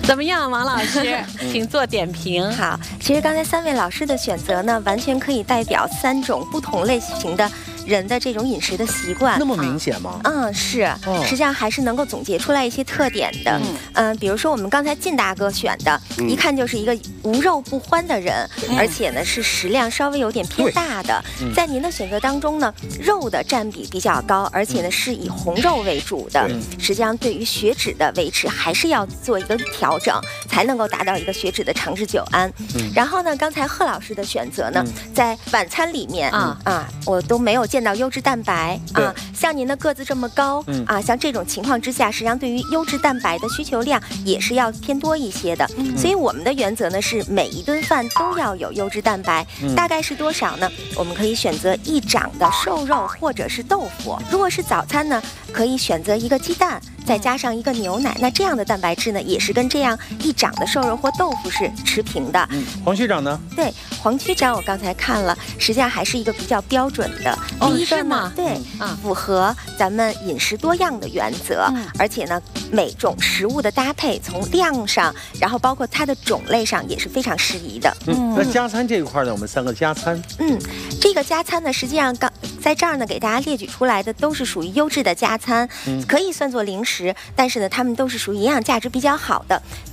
怎么样，王老师，请做点评。 好，其实刚才3位老师的选择呢，完全可以代表3种不同类型的人的这种饮食的习惯。 那么明显吗？ 是，实际上还是能够总结出来一些特点的。比如说我们刚才靳大哥选的，一看就是一个无肉不欢的人，而且呢是食量稍微有点偏大的。在您的选择当中呢，肉的占比比较高，而且呢是以红肉为主的。实际上对于血脂的维持还是要做一个调整，才能够达到一个血脂的长治久安。然后呢，刚才贺老师的选择呢，在晚餐里面我都没有见到优质蛋白像您的个子这么高像这种情况之下，实际上对于优质蛋白的需求量也是要偏多一些的。所以我们的原则呢是每一顿饭都要有优质蛋白，大概是多少呢？我们可以选择1掌的瘦肉或者是豆腐。如果是早餐呢，可以选择1个鸡蛋，再加上1个牛奶，那这样的蛋白质呢，也是跟这样1掌的瘦肉或豆腐是持平的。 黄区长呢？ 对，黄区长我刚才看了，实际上还是一个比较标准的。第一个呢，对，符合咱们饮食多样的原则，而且呢，每种食物的搭配，从量上，然后包括它的种类上也是非常适宜的。 那加餐这一块呢，我们3个加餐。 这个加餐呢，实际上在这儿呢，给大家列举出来的都是属于优质的加餐，可以算作零食，但是呢，它们都是属于营养价值比较好的。